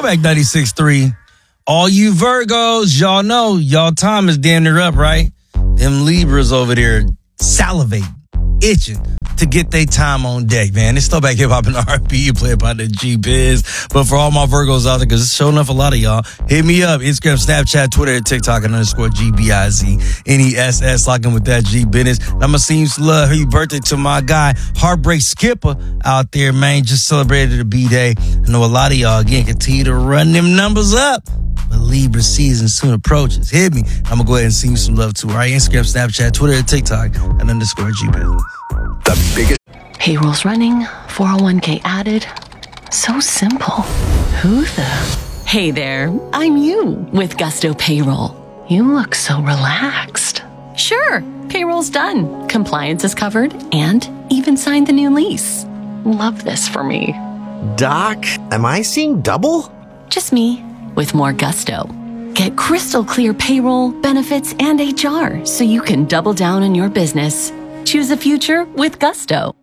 Throwback 96.3. All you Virgos, y'all know y'all time is damn near up, right? Them Libras over there salivating, itching to get their time on deck, man. It's Throwback Hip Hop and R&B. You play by the G-Biz. But for all my Virgos out there, because it's showing up a lot of y'all, hit me up. Instagram, Snapchat, Twitter, and TikTok, and _GBIZNESS. Locking with that G-Business. I'm going to sing some love. Happy birthday to my guy, Heartbreak Skipper out there, man. Just celebrated the B-Day. I know a lot of y'all, again, continue to run them numbers up. But Libra season soon approaches. Hit me. I'm going to go ahead and sing you some love too. All right, Instagram, Snapchat, Twitter, and TikTok, and _G-Business. The biggest. Payrolls running, 401k added. So simple. Who the? Hey there, I'm you with Gusto Payroll. You look so relaxed. Sure, payroll's done. Compliance is covered and even signed the new lease. Love this for me. Doc, am I seeing double? Just me with more gusto. Get crystal clear payroll, benefits, and HR so you can double down on your business. Choose a future with Gusto.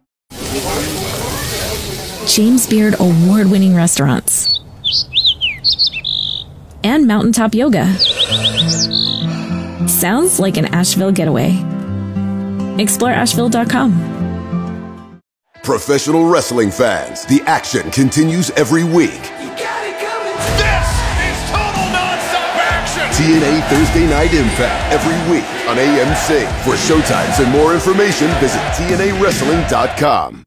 James Beard award-winning restaurants. And Mountaintop Yoga. Sounds like an Asheville getaway. Explore Asheville.com. Professional wrestling fans, the action continues every week. TNA Thursday Night Impact every week on AMC. For showtimes and more information, visit TNAWrestling.com.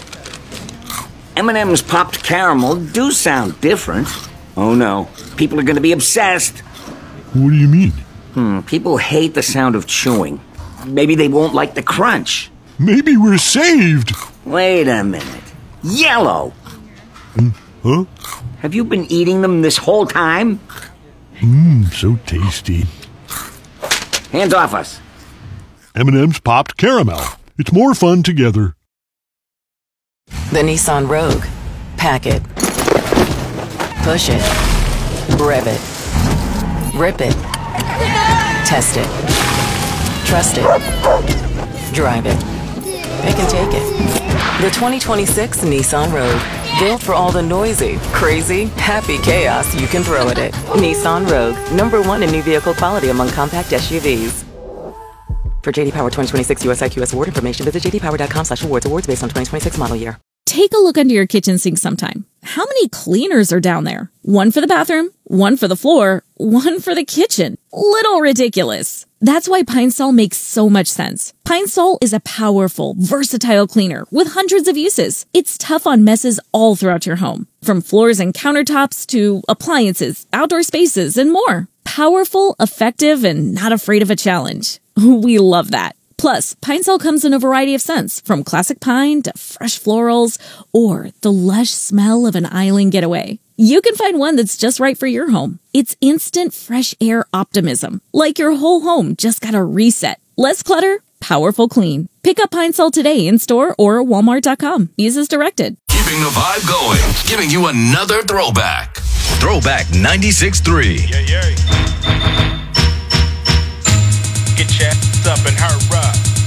M&M's popped caramel do sound different. Oh no, people are going to be obsessed. What do you mean? People hate the sound of chewing. Maybe they won't like the crunch. Maybe we're saved. Wait a minute. Yellow! Huh? Have you been eating them this whole time? So tasty. Hands off us. M&M's popped caramel. It's more fun together. The Nissan Rogue. Pack it. Push it. Rev it. Rip it. Test it. Trust it. Drive it. It can take it. The 2026 Nissan Rogue. Built for all the noisy, crazy, happy chaos you can throw at it. Nissan Rogue. #1 in new vehicle quality among compact SUVs. For JD Power 2026 US IQS award information, visit jdpower.com/awards. Awards based on 2026 model year. Take a look under your kitchen sink sometime. How many cleaners are down there? One for the bathroom, one for the floor, one for the kitchen. Little ridiculous. That's why Pine Sol makes so much sense. Pine Sol is a powerful, versatile cleaner with hundreds of uses. It's tough on messes all throughout your home, from floors and countertops to appliances, outdoor spaces, and more. Powerful, effective, and not afraid of a challenge. We love that. Plus, Pine Sol comes in a variety of scents, from classic pine to fresh florals or the lush smell of an island getaway. You can find one that's just right for your home. It's instant fresh air optimism, like your whole home just got a reset. Less clutter, powerful clean. Pick up Pine Sol today in store or Walmart.com. Use as directed. Keeping the vibe going, giving you another throwback. Throwback 96.3. Yeah. Get your ass up and hurry up.